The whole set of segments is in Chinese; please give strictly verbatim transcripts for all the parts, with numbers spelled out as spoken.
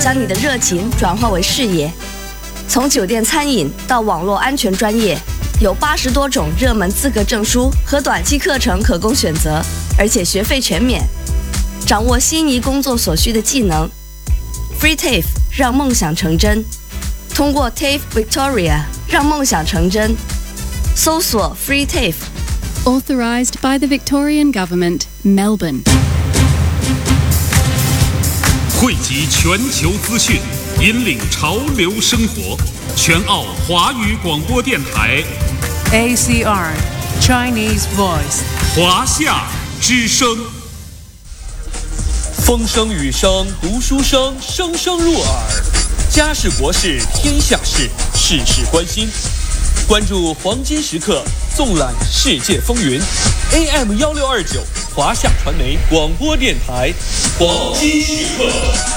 将你的热情转化为事业。从酒店餐饮到网络安全专业，有八十多种热门资格证书和短期课程可供选择，而且学费全免。掌握心仪工作所需的技能 ，Free T A F E 让梦想成真。通过 T A F E Victoria 让梦想成真。搜索 Free T A F E。 Authorised by the Victorian Government, Melbourne。 汇集全球资讯，引领潮流生活。全澳华语广播电台 A C R Chinese Voice 华夏之声。 风声雨声读书声，声声入耳。家事国事天下事，事事关心。关注黄金时刻，纵览世界风云。A M 一六二九华夏传媒广播电台，黄金时刻。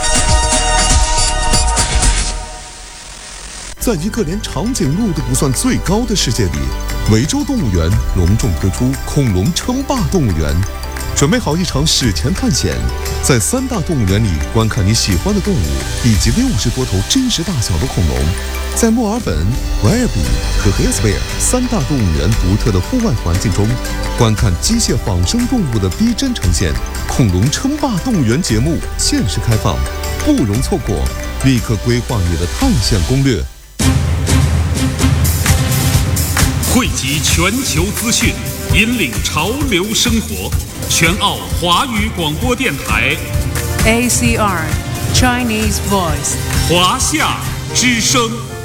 在一个连长颈鹿都不算最高的世界里，维州动物园隆重推出恐龙称霸动物园。准备好一场史前探险，在三大动物园里观看你喜欢的动物，以及六十多头真实大小的恐龙。在墨尔本、维尔比和黑斯贝尔三大动物园独特的户外环境中，观看机械仿生动物的逼真呈现。恐龙称霸动物园节目限时开放，不容错过，立刻规划你的探险攻略。 汇集全球资讯，引领潮流生活。全澳华语广播电台 A C R Chinese Voice 华夏之声。